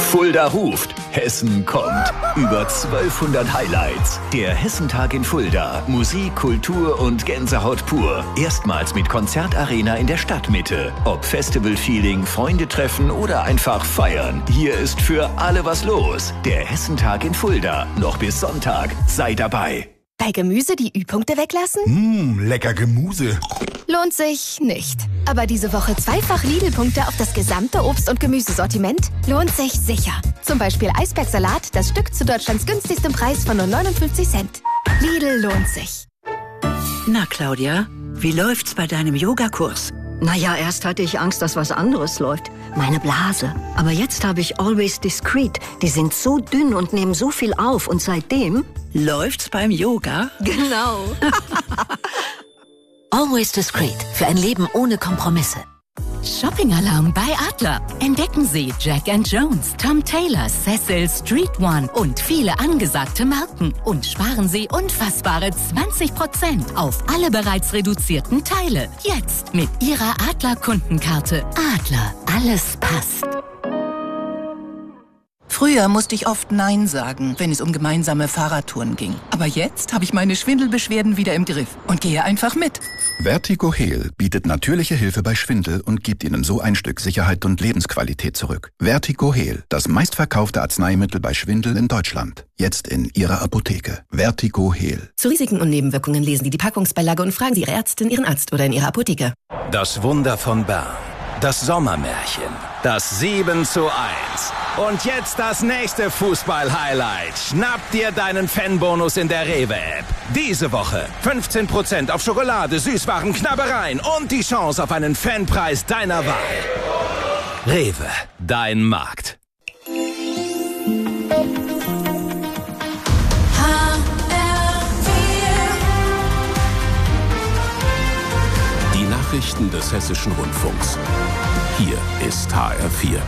Fulda ruft, Hessen kommt. Über 1200 Highlights. Der Hessentag in Fulda. Musik, Kultur und Gänsehaut pur. Erstmals mit Konzertarena in der Stadtmitte. Ob Festival-Feeling, Freunde treffen oder einfach feiern. Hier ist für alle was los. Der Hessentag in Fulda. Noch bis Sonntag. Sei dabei. Bei Gemüse die Ü-Punkte weglassen? Lecker Gemüse. Lohnt sich nicht. Aber diese Woche zweifach Lidl-Punkte auf das gesamte Obst- und Gemüsesortiment lohnt sich sicher. Zum Beispiel Eisbergsalat, das Stück zu Deutschlands günstigstem Preis von nur 59 Cent. Lidl lohnt sich. Na, Claudia, wie läuft's bei deinem Yogakurs? Naja, erst hatte ich Angst, dass was anderes läuft. Meine Blase. Aber jetzt habe ich Always Discreet. Die sind so dünn und nehmen so viel auf. Und seitdem... Läuft's beim Yoga? Genau. Always Discreet. Für ein Leben ohne Kompromisse. Shopping-Alarm bei Adler. Entdecken Sie Jack & Jones, Tom Taylor, Cecil, Street One und viele angesagte Marken. Und sparen Sie unfassbare 20% auf alle bereits reduzierten Teile. Jetzt mit Ihrer Adler-Kundenkarte. Adler, alles passt. Früher musste ich oft Nein sagen, wenn es um gemeinsame Fahrradtouren ging. Aber jetzt habe ich meine Schwindelbeschwerden wieder im Griff und gehe einfach mit. Vertigo Heal bietet natürliche Hilfe bei Schwindel und gibt Ihnen so ein Stück Sicherheit und Lebensqualität zurück. Vertigo Heal, das meistverkaufte Arzneimittel bei Schwindel in Deutschland. Jetzt in Ihrer Apotheke. Vertigo Heal. Zu Risiken und Nebenwirkungen lesen Sie die Packungsbeilage und fragen Sie Ihre Ärztin, Ihren Arzt oder in Ihrer Apotheke. Das Wunder von Bern. Das Sommermärchen. Das 7:1. Und jetzt das nächste Fußball-Highlight. Schnapp dir deinen Fanbonus in der Rewe-App. Diese Woche 15% auf Schokolade, Süßwaren, Knabbereien und die Chance auf einen Fanpreis deiner Wahl. Rewe, dein Markt. Die Nachrichten des Hessischen Rundfunks. Hier ist HR4.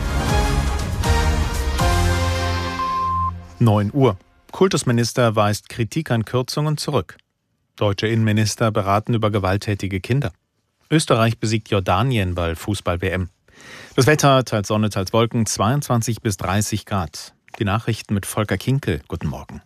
9 Uhr. Kultusminister weist Kritik an Kürzungen zurück. Deutsche Innenminister beraten über gewalttätige Kinder. Österreich besiegt Jordanien bei Fußball-WM. Das Wetter, teils Sonne, teils Wolken, 22 bis 30 Grad. Die Nachrichten mit Volker Kinkel. Guten Morgen.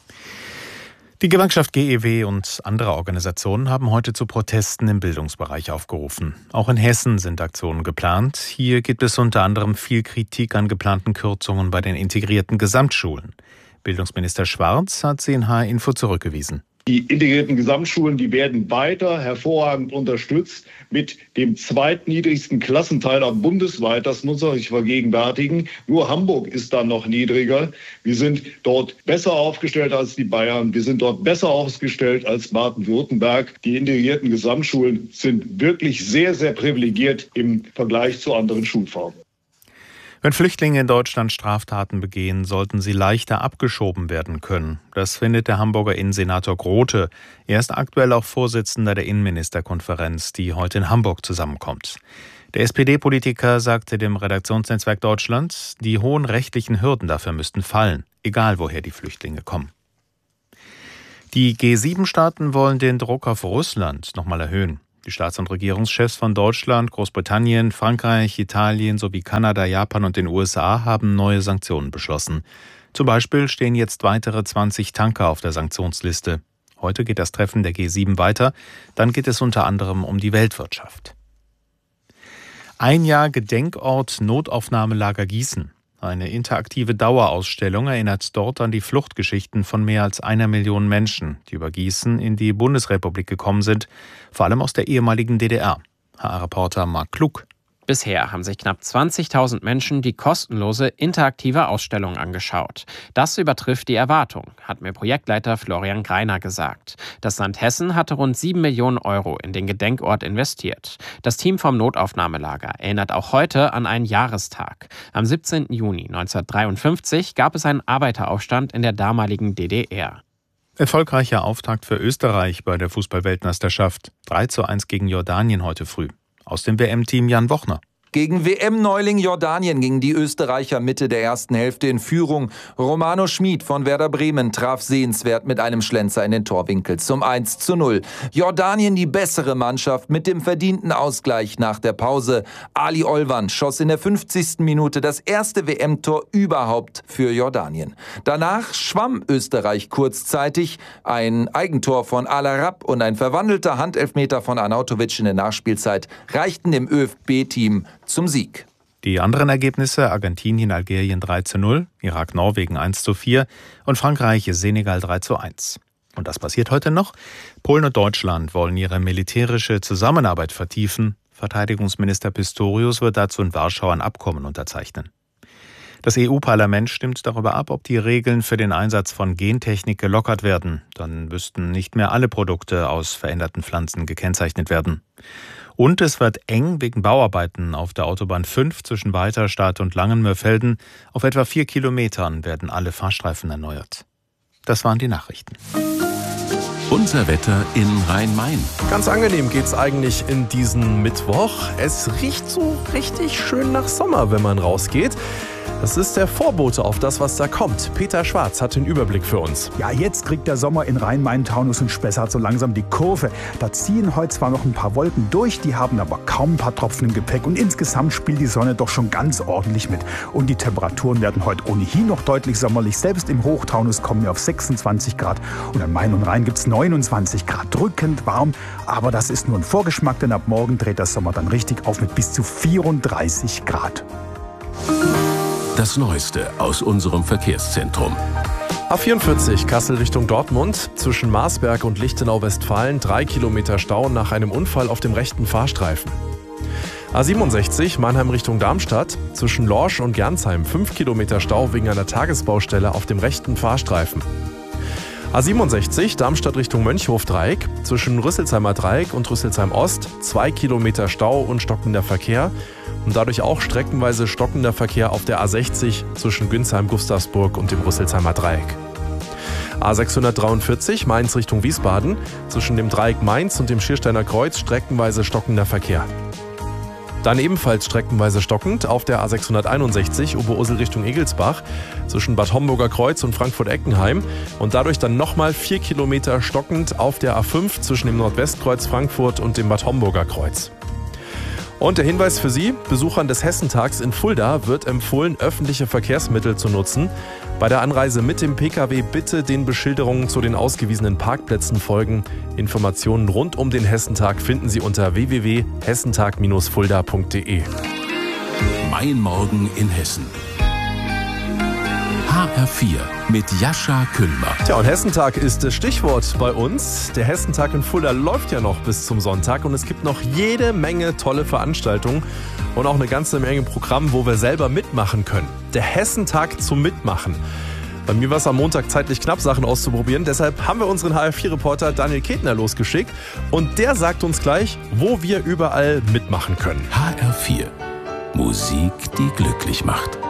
Die Gewerkschaft GEW und andere Organisationen haben heute zu Protesten im Bildungsbereich aufgerufen. Auch in Hessen sind Aktionen geplant. Hier gibt es unter anderem viel Kritik an geplanten Kürzungen bei den integrierten Gesamtschulen. Bildungsminister Schwarz hat sie in HR-Info zurückgewiesen. Die integrierten Gesamtschulen, die werden weiter hervorragend unterstützt mit dem zweitniedrigsten Klassenteiler bundesweit. Das muss man sich vergegenwärtigen. Nur Hamburg ist da noch niedriger. Wir sind dort besser aufgestellt als die Bayern. Wir sind dort besser aufgestellt als Baden-Württemberg. Die integrierten Gesamtschulen sind wirklich sehr, sehr privilegiert im Vergleich zu anderen Schulformen. Wenn Flüchtlinge in Deutschland Straftaten begehen, sollten sie leichter abgeschoben werden können. Das findet der Hamburger Innensenator Grote. Er ist aktuell auch Vorsitzender der Innenministerkonferenz, die heute in Hamburg zusammenkommt. Der SPD-Politiker sagte dem Redaktionsnetzwerk Deutschland, die hohen rechtlichen Hürden dafür müssten fallen, egal woher die Flüchtlinge kommen. Die G7-Staaten wollen den Druck auf Russland nochmal erhöhen. Die Staats- und Regierungschefs von Deutschland, Großbritannien, Frankreich, Italien sowie Kanada, Japan und den USA haben neue Sanktionen beschlossen. Zum Beispiel stehen jetzt weitere 20 Tanker auf der Sanktionsliste. Heute geht das Treffen der G7 weiter. Dann geht es unter anderem um die Weltwirtschaft. Ein Jahr Gedenkort Notaufnahmelager Gießen. Eine interaktive Dauerausstellung erinnert dort an die Fluchtgeschichten von mehr als 1 Million Menschen, die über Gießen in die Bundesrepublik gekommen sind, vor allem aus der ehemaligen DDR. HR-Reporter Marc Klug. Bisher haben sich knapp 20.000 Menschen die kostenlose interaktive Ausstellung angeschaut. Das übertrifft die Erwartung, hat mir Projektleiter Florian Greiner gesagt. Das Land Hessen hatte rund 7 Millionen Euro in den Gedenkort investiert. Das Team vom Notaufnahmelager erinnert auch heute an einen Jahrestag. Am 17. Juni 1953 gab es einen Arbeiteraufstand in der damaligen DDR. Erfolgreicher Auftakt für Österreich bei der Fußball-Weltmeisterschaft. 3:1 gegen Jordanien heute früh. Aus dem WM-Team Jan Wochner. Gegen WM-Neuling Jordanien gingen die Österreicher Mitte der ersten Hälfte in Führung. Romano Schmid von Werder Bremen traf sehenswert mit einem Schlenzer in den Torwinkel zum 1:0. Jordanien die bessere Mannschaft mit dem verdienten Ausgleich nach der Pause. Ali Olvan schoss in der 50. Minute das erste WM-Tor überhaupt für Jordanien. Danach schwamm Österreich kurzzeitig. Ein Eigentor von Al-Arab und ein verwandelter Handelfmeter von Arnautovic in der Nachspielzeit reichten dem ÖFB-Team zum Sieg. Die anderen Ergebnisse: Argentinien, Algerien 3:0, Irak, Norwegen 1:4 und Frankreich, Senegal 3:1. Und das passiert heute noch. Polen und Deutschland wollen ihre militärische Zusammenarbeit vertiefen. Verteidigungsminister Pistorius wird dazu in Warschau ein Abkommen unterzeichnen. Das EU-Parlament stimmt darüber ab, ob die Regeln für den Einsatz von Gentechnik gelockert werden. Dann müssten nicht mehr alle Produkte aus veränderten Pflanzen gekennzeichnet werden. Und es wird eng wegen Bauarbeiten auf der Autobahn 5 zwischen Weiterstadt und Langenmörfelden. Auf etwa 4 Kilometern werden alle Fahrstreifen erneuert. Das waren die Nachrichten. Unser Wetter in Rhein-Main. Ganz angenehm geht's eigentlich in diesen Mittwoch. Es riecht so richtig schön nach Sommer, wenn man rausgeht. Das ist der Vorbote auf das, was da kommt. Peter Schwarz hat den Überblick für uns. Ja, jetzt kriegt der Sommer in Rhein-Main, Taunus und Spessart so langsam die Kurve. Da ziehen heute zwar noch ein paar Wolken durch, die haben aber kaum ein paar Tropfen im Gepäck. Und insgesamt spielt die Sonne doch schon ganz ordentlich mit. Und die Temperaturen werden heute ohnehin noch deutlich sommerlich. Selbst im Hochtaunus kommen wir auf 26 Grad. Und an Main und Rhein gibt es 29 Grad. Drückend warm, aber das ist nur ein Vorgeschmack, denn ab morgen dreht der Sommer dann richtig auf mit bis zu 34 Grad. Das Neueste aus unserem Verkehrszentrum. A44 Kassel Richtung Dortmund. Zwischen Marsberg und Lichtenau-Westfalen 3 Kilometer Stau nach einem Unfall auf dem rechten Fahrstreifen. A67 Mannheim Richtung Darmstadt. Zwischen Lorsch und Gernsheim 5 Kilometer Stau wegen einer Tagesbaustelle auf dem rechten Fahrstreifen. A67 Darmstadt Richtung Mönchhof-Dreieck. Zwischen Rüsselsheimer Dreieck und Rüsselsheim Ost 2 Kilometer Stau und stockender Verkehr. Und dadurch auch streckenweise stockender Verkehr auf der A60 zwischen Günsheim-Gustavsburg und dem Rüsselsheimer Dreieck. A643 Mainz Richtung Wiesbaden. Zwischen dem Dreieck Mainz und dem Schiersteiner Kreuz streckenweise stockender Verkehr. Dann ebenfalls streckenweise stockend auf der A661 Oberursel Richtung Egelsbach zwischen Bad Homburger Kreuz und Frankfurt-Eckenheim und dadurch dann nochmal 4 Kilometer stockend auf der A5 zwischen dem Nordwestkreuz Frankfurt und dem Bad Homburger Kreuz. Und der Hinweis für Sie: Besuchern des Hessentags in Fulda wird empfohlen, öffentliche Verkehrsmittel zu nutzen. Bei der Anreise mit dem Pkw bitte den Beschilderungen zu den ausgewiesenen Parkplätzen folgen. Informationen rund um den Hessentag finden Sie unter www.hessentag-fulda.de. Mein Morgen in Hessen. HR4 mit Jascha Kühlmer. Tja, und Hessentag ist das Stichwort bei uns. Der Hessentag in Fulda läuft ja noch bis zum Sonntag und es gibt noch jede Menge tolle Veranstaltungen und auch eine ganze Menge Programm, wo wir selber mitmachen können. Der Hessentag zum Mitmachen. Bei mir war es am Montag zeitlich knapp, Sachen auszuprobieren. Deshalb haben wir unseren HR4-Reporter Daniel Ketner losgeschickt und der sagt uns gleich, wo wir überall mitmachen können. HR4. Musik, die glücklich macht.